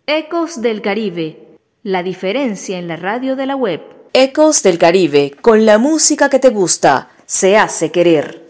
Ecos del Caribe, la diferencia en la radio de la web. Ecos del Caribe, con la música que te gusta, se hace querer.